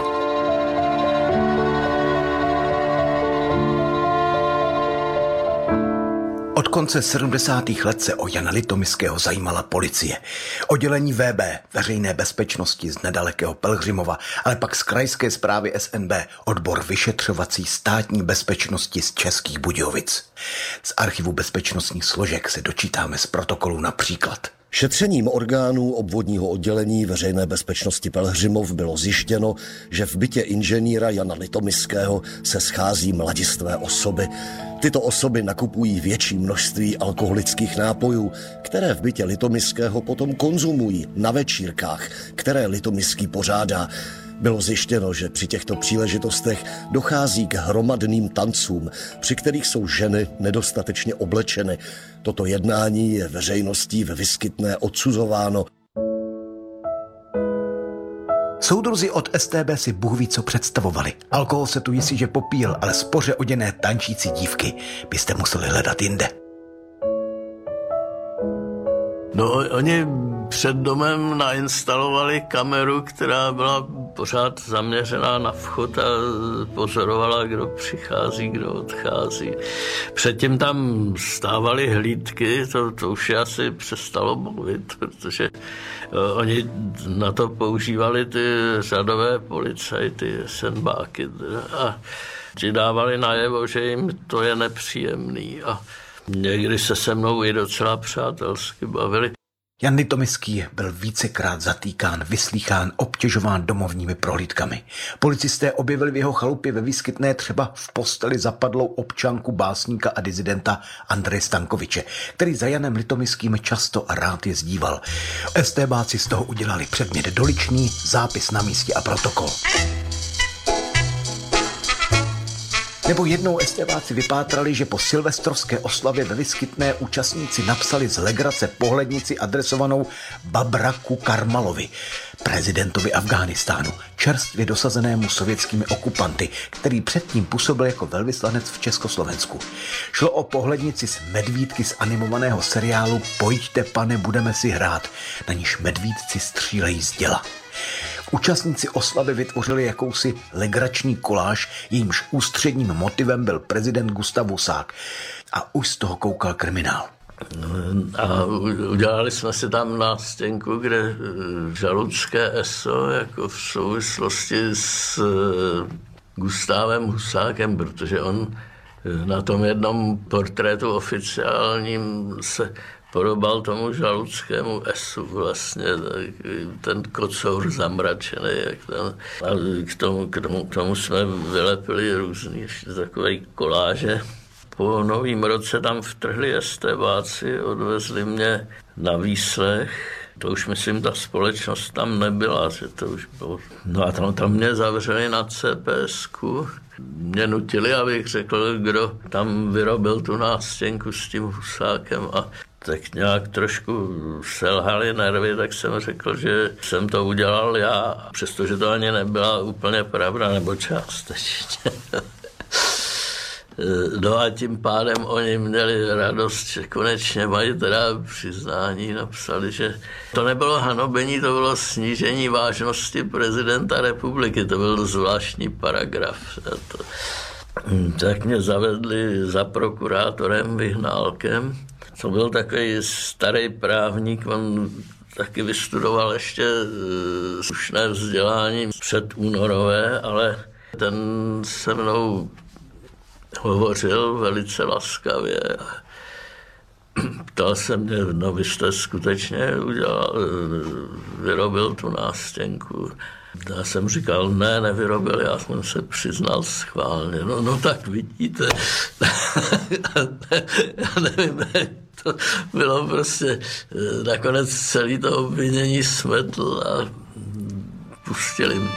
Od konce sedmdesátých let se o Jana Litomyského zajímala policie. Oddělení V B, veřejné bezpečnosti z nedalekého Pelhřimova, ale pak z krajské správy S N B, odbor vyšetřovací státní bezpečnosti z Českých Budějovic. Z archivu bezpečnostních složek se dočítáme z protokolu například. Šetřením orgánů obvodního oddělení veřejné bezpečnosti Pelhřimov bylo zjištěno, že v bytě inženýra Jana Litomyského se schází mladistvé osoby. Tyto osoby nakupují větší množství alkoholických nápojů, které v bytě Litomyského potom konzumují na večírkách, které Litomyský pořádá. Bylo zjištěno, že při těchto příležitostech dochází k hromadným tancům, při kterých jsou ženy nedostatečně oblečeny. Toto jednání je veřejností ve Výskytné odsuzováno. Soudruzi od S T B si Bůh ví, co představovali. Alkohol se tu jistě popíjel, ale spoře oděné tančící dívky byste museli hledat jinde. No, oni před domem nainstalovali kameru, která byla pořád zaměřená na vchod a pozorovala, kdo přichází, kdo odchází. Předtím tam stávaly hlídky, to, to už asi přestalo mluvit, protože oni na to používali ty řadové policajty, senbáky a ti dávali najevo, že jim to je nepříjemný a někdy se se mnou i docela přátelsky bavili. Jan Litomyský byl vícekrát zatýkán, vyslýchán, obtěžován domovními prohlídkami. Policisté objevili v jeho chalupě ve Výskytné třeba v posteli zapadlou občanku básníka a dizidenta Andreje Stankoviče, který za Janem Litomyským často a rád jezdíval. STBáci z toho udělali předmět doliční, zápis na místě a protokol. Nebo jednou STBáci vypátrali, že po silvestrovské oslavě ve Výskytné účastníci napsali z legrace pohlednici adresovanou Babraku Karmalovi, prezidentovi Afghánistánu, čerstvě dosazenému sovětskými okupanty, který předtím působil jako velvyslanec v Československu. Šlo o pohlednici z medvídky z animovaného seriálu Pojďte, pane, budeme si hrát, na níž medvídci střílejí z děla. Účastníci oslavy vytvořili jakousi legrační koláž, jejímž ústředním motivem byl prezident Gustav Husák. A už z toho koukal kriminál. A udělali jsme si tam nástěnku, kde žaludské eso, jako v souvislosti s Gustávem Husákem, protože on na tom jednom portrétu oficiálním se podobal tomu žaludskému esu vlastně, ten kocour zamračený. Jak tam, a k tomu, k, tomu, k tomu jsme vylepili různý ještě takové koláže. Po novým roce tam vtrhli STBáci, odvezli mě na výslech To už myslím, ta společnost tam nebyla, že to už bylo. No a tam, tam mě zavřeli na C P S ku. Mě nutili, abych řekl, kdo tam vyrobil tu nástěnku s tím Husákem a tak nějak trošku selhaly nervy, tak jsem řekl, že jsem to udělal já, přestože to ani nebyla úplně pravda, nebo částečně. No a tím pádem oni měli radost, že konečně mají teda přiznání, napsali, že to nebylo hanobení, to bylo snížení vážnosti prezidenta republiky, to byl zvláštní paragraf. To. Tak mě zavedli za prokurátorem Vyhnálkem, to byl takový starý právník, on taky vystudoval ještě slušné vzdělání předúnorové, ale ten se mnou hovořil velice laskavě. Ptal se mě, no vy jste skutečně udělal, vyrobil tu nástěnku. Já jsem říkal, ne, nevyrobil, já jsem se přiznal schválně. No, no tak vidíte, já nevím, to bylo prostě, nakonec celý to obvinění smetl a pustili mě.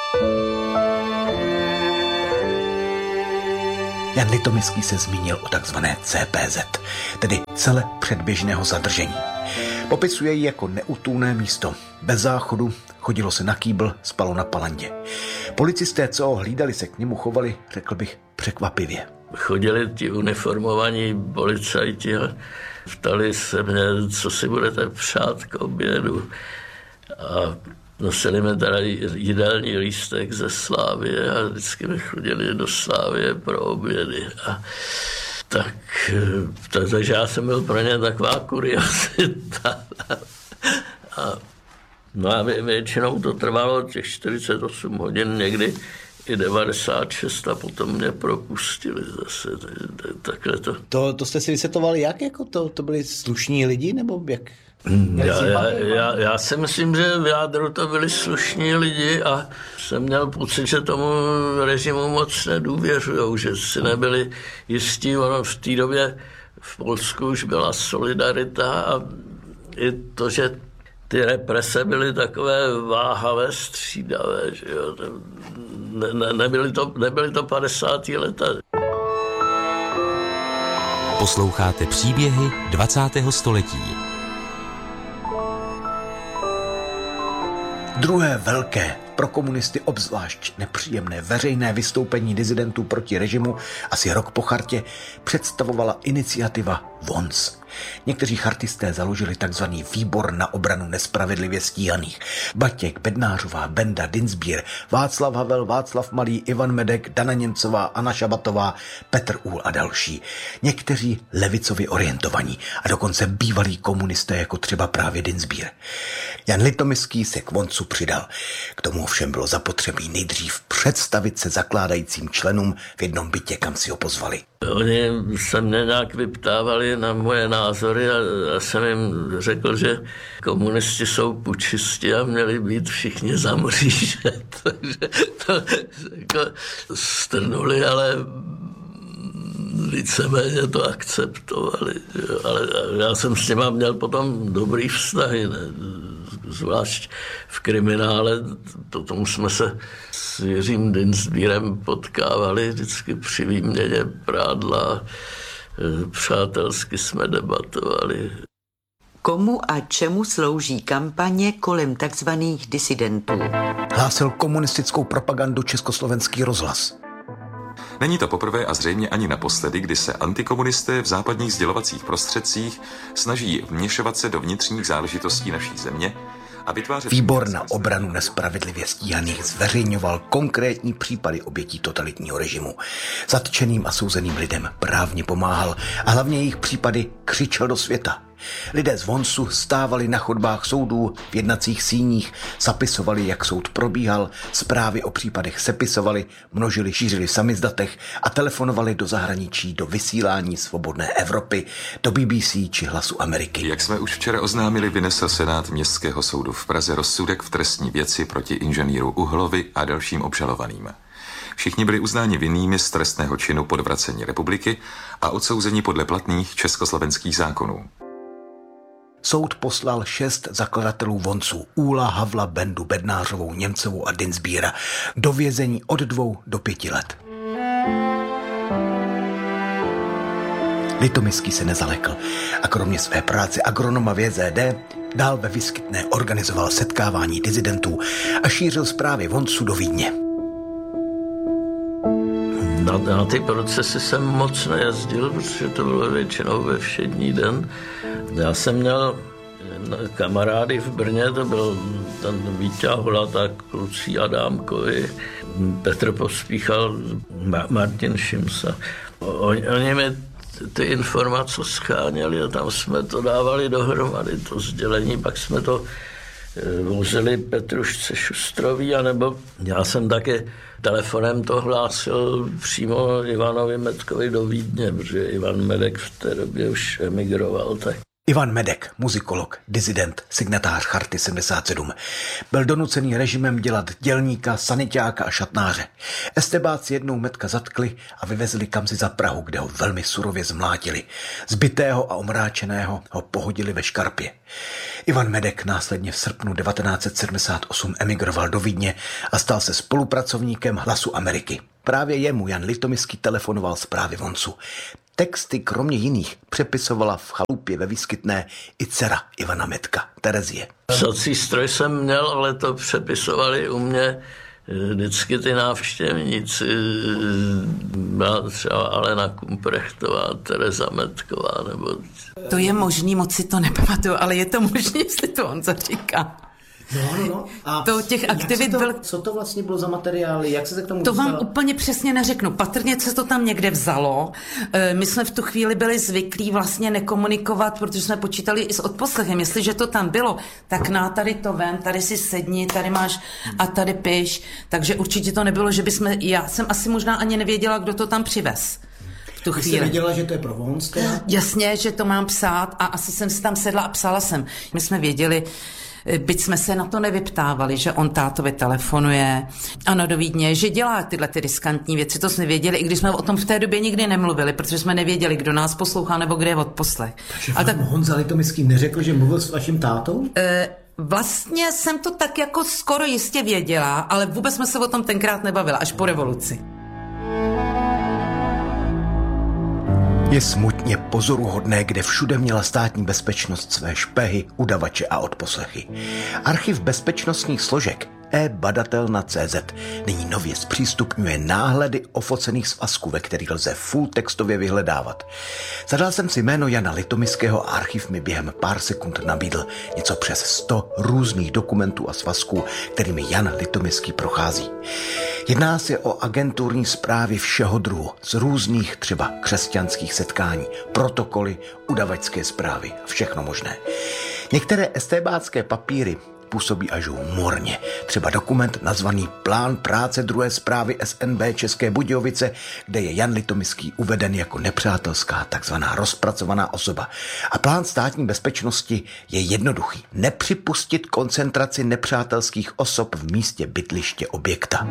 Jan Litomyský se zmínil o takzvané C P Z, tedy cele předběžného zadržení. Popisuje ji jako neutůlné místo. Bez záchodu, chodilo se na kýbl, spalo na palandě. Policisté, co ho hlídali, se k němu chovali, řekl bych, překvapivě. Chodili ti uniformovaní policajti a ptali se mě, co si budete přát k obědu. A nosili mi teda jídelní lístek ze Slávie a vždycky mi chodili do Slávie pro obědy. A tak, takže já jsem byl pro ně taková kuriosita. A, no a většinou to trvalo těch čtyřicet osm hodin, někdy i devadesát šest a potom mě propustili zase. Takhle to. To, to jste si vysvětlovali jak? Jako to, to byli slušní lidi nebo jak? Já, já, já, já si myslím, že v jádru to byli slušní lidi a jsem měl pocit, že tomu režimu moc nedůvěřujou, že si nebyli jistí. Ono v té době v Polsku už byla solidarita a i to, že ty represe byly takové váhavé, střídavé, že jo. Ne, ne, nebyly, to, nebyly to padesátá leta. Posloucháte příběhy dvacátého století. Druhé velké, pro komunisty obzvlášť nepříjemné veřejné vystoupení dizidentů proti režimu asi rok po chartě představovala iniciativa V O N S. Někteří chartisté založili takzvaný výbor na obranu nespravedlivě stíhaných. Batěk, Bednářová, Benda, Dinsbír, Václav Havel, Václav Malý, Ivan Medek, Dana Němcová, Anna Šabatová, Petr Úhl a další. Někteří levicově orientovaní a dokonce bývalí komunisté jako třeba právě Dinsbír. Jan Litomyský se k V O N S u přidal. K tomu ovšem bylo zapotřebí nejdřív představit se zakládajícím členům v jednom bytě, kam si ho pozvali. Oni se mě nějak vyptávali na moje názory a já jsem jim řekl, že komunisti jsou pučisti a měli být všichni za mříže. Takže to jako strnuli, ale víceméně to akceptovali. Ale já jsem s těma měl potom dobrý vztahy, ne? Zvlášť v kriminále, to tomu jsme se s Jiřím Dinsbírem potkávali vždycky při výměně prádla, přátelsky jsme debatovali. Komu a čemu slouží kampaně kolem takzvaných disidentů? Hlásil komunistickou propagandu Československý rozhlas. Není to poprvé a zřejmě ani naposledy, kdy se antikomunisté v západních sdělovacích prostředcích snaží vměšovat se do vnitřních záležitostí naší země a vytvářet... Výbor na obranu nespravedlivě stíhaných zveřejňoval konkrétní případy obětí totalitního režimu. Zatčeným a souzeným lidem právně pomáhal a hlavně jejich případy křičel do světa. Lidé z V O N S u stávali na chodbách soudů, v jednacích síních, zapisovali, jak soud probíhal, zprávy o případech sepisovali, množili, šířili v samizdatech a telefonovali do zahraničí, do vysílání Svobodné Evropy, do B B C či Hlasu Ameriky. Jak jsme už včera oznámili, vynesl Senát Městského soudu v Praze rozsudek v trestní věci proti inženýru Uhlovi a dalším obžalovaným. Všichni byli uznáni vinnými z trestného činu podvracení republiky a odsouzeni podle platných československých zákonů. soud poslal šest zakladatelů Vonců, Úla, Havla, Bendu, Bednářovou, Němcovou a Dinsbíra, do vězení od dvou do pěti let. Litomyský se nezalekl a kromě své práce agronoma v J Z D dál ve Vyskytné organizoval setkávání disidentů a šířil zprávy Vonců do Vídně. Na, na ty procesy jsem moc nejezdil, protože to bylo většinou ve všední den. Já jsem měl kamarády v Brně, to byl ten Víťa Holata, kluci Adámkovi, Petr Pospíchal, Martin Šimsa. Oni, oni mi ty informace scháněli a tam jsme to dávali dohromady, to sdělení, pak jsme to vozili Petrušce Šustrový, anebo já jsem také telefonem to hlásil přímo Ivanovi Medkovi do Vídně, protože Ivan Medek v té době už emigroval. Tak. Ivan Medek, muzikolog, disident, signatář Charty sedmdesát sedm, byl donucený režimem dělat dělníka, saniťáka a šatnáře. Estebáci jednou Medka zatkli a vyvezli kamsi za Prahu, kde ho velmi surově zmlátili. Zbitého a omráčeného ho pohodili ve škarpě. Ivan Medek následně v srpnu devatenáct set sedmdesát osm emigroval do Vídně a stal se spolupracovníkem Hlasu Ameriky. Právě jemu Jan Litomyský telefonoval zprávy Vonců. Texty kromě jiných přepisovala v chalupě ve Vyskytné i dcera Ivana Medka, Terezie. Psací stroj jsem měl, ale to přepisovali u mě vždycky ty návštěvníci. Byla třeba Alena Kumprechtová, Tereza Medková. Nebo... To je možný, moc si to nepamatuju, ale je to možný, jestli to on říká. No, no, no. A to těch aktivit to, byl... Co to vlastně bylo za materiály? Jak se k tomu To dostala? vám úplně přesně neřeknu. Patrně se to tam někde vzalo. My jsme v tu chvíli byli zvyklí vlastně nekomunikovat, protože jsme počítali i s odposlechem. Jestliže to tam bylo, tak na tady to vem, tady si sedni, tady máš a tady piš. Takže určitě to nebylo, že bychom... Já jsem asi možná ani nevěděla, kdo to tam přivez. Tu chvíli. Jsi věděla, že to je pro Vonc? Jasně, že to mám psát a asi jsem si tam sedla a psala jsem. My jsme věděli, byť jsme se na to nevyptávali, že on tátovi telefonuje, ano, do Vídně, že dělá tyhle ty riskantní věci, to jsme věděli, i když jsme o tom v té době nikdy nemluvili, protože jsme nevěděli, kdo nás poslouchá nebo kde je odposlech. Takže vám tak... Honza Litomyský neřekl, že mluvil s vaším tátou? E, vlastně jsem to tak jako skoro jistě věděla, ale vůbec jsme se o tom tenkrát nebavila, až po revoluci. Je smutně pozoruhodné, kde všude měla státní bezpečnost své špehy, udavače a odposlechy. Archiv bezpečnostních složek e badatelna tečka cé zet nyní nově zpřístupňuje náhledy ofocených svazků, ve kterých lze full textově vyhledávat. Zadal jsem si jméno Jana Litomyského a archiv mi během pár sekund nabídl něco přes sto různých dokumentů a svazků, kterými Jan Litomyský prochází. Jedná se o agenturní zprávy všeho druhu, z různých třeba křesťanských setkání, protokoly, udavačské zprávy a všechno možné. Některé estébácké papíry působí až humorně. Třeba dokument nazvaný Plán práce druhé zprávy S N B České Budějovice, kde je Jan Litomyský uveden jako nepřátelská, takzvaná rozpracovaná osoba. A plán státní bezpečnosti je jednoduchý. Nepřipustit koncentraci nepřátelských osob v místě bydliště objekta.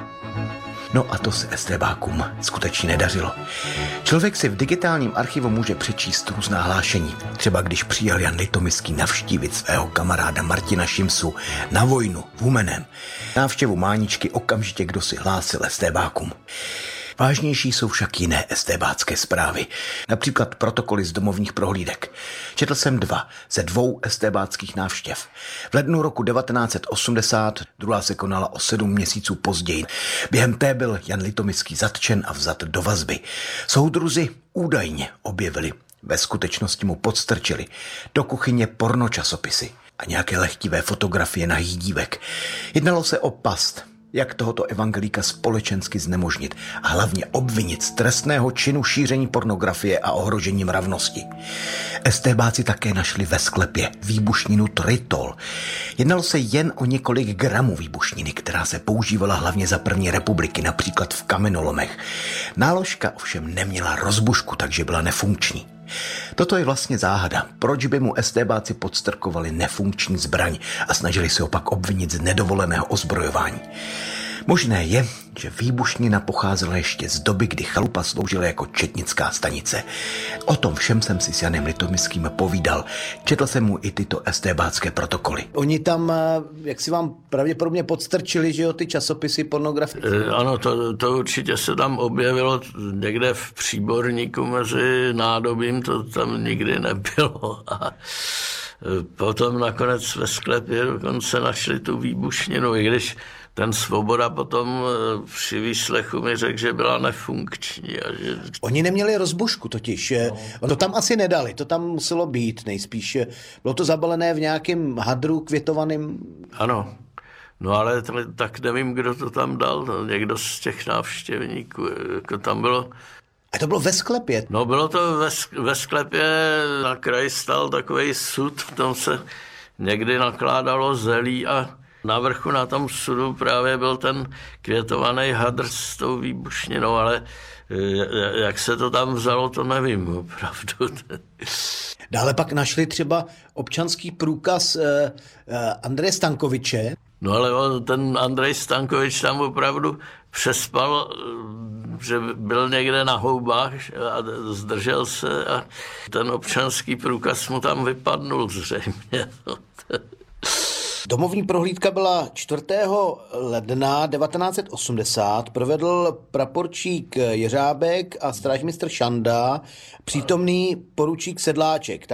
No a to se estébákům skutečně nedařilo. Člověk si v digitálním archivu může přečíst různá hlášení. Třeba když přijel Jan Litomyský navštívit svého kamaráda Martina Šimsu na vojnu v Humeném. Návštěvu Máničky okamžitě kdo si hlásil estébákům. Vážnější jsou však jiné estébácké zprávy, například protokoly z domovních prohlídek. Četl jsem dva ze dvou estébáckých návštěv. V lednu roku devatenáct set osmdesát, druhá se konala o sedm měsíců později. Během té byl Jan Litomyský zatčen a vzat do vazby. Soudruzi údajně objevili, ve skutečnosti mu podstrčili, do kuchyně pornočasopisy a nějaké lehtivé fotografie nahých dívek. Jednalo se o past, jak tohoto evangelíka společensky znemožnit a hlavně obvinit z trestného činu šíření pornografie a ohrožení mravnosti. Estébáci také našli ve sklepě výbušninu tritol. Jednalo se jen o několik gramů výbušniny, která se používala hlavně za první republiky, například v kamenolomech. Náložka ovšem neměla rozbušku, takže byla nefunkční. Toto je vlastně záhada, proč by mu estébáci podstrkovali nefunkční zbraň a snažili se opak obvinit z nedovoleného ozbrojování. Možné je, že výbušnina pocházela ještě z doby, kdy chalupa sloužila jako četnická stanice. O tom všem jsem si s Janem Litomyským povídal. Četl jsem mu i tyto estébácké protokoly. Oni tam, jak si vám pravděpodobně podstrčili, že jo, ty časopisy pornografické? Ano, to, to určitě se tam objevilo někde v příborníku mezi nádobím, to tam nikdy nebylo. A potom nakonec ve sklepě dokonce našli tu výbušninu, i když ten Svoboda potom při výslechu mi řekl, že byla nefunkční. A že... Oni neměli rozbušku totiž. No. To tam asi nedali, to tam muselo být nejspíš. Bylo to zabalené v nějakém hadru květovaným. Ano, no ale t- tak nevím, kdo to tam dal. No, někdo z těch návštěvníků. Jako tam bylo... A to bylo ve sklepě? No bylo to ve, ve sklepě, na kraji stal takovej sud, v tom se někdy nakládalo zelí a na vrchu na tom sudu právě byl ten květovaný hadr s tou výbušninou, ale jak se to tam vzalo, to nevím opravdu. Dále pak našli třeba občanský průkaz eh, eh, Andreje Stankoviče. No ale on, ten Andrej Stankovič tam opravdu přespal, že byl někde na houbách a zdržel se a ten občanský průkaz mu tam vypadnul zřejmě. Domovní prohlídka byla čtvrtého ledna devatenáct set osmdesát, provedl praporčík Jeřábek a strážmistr Šanda, přítomný poručík Sedláček.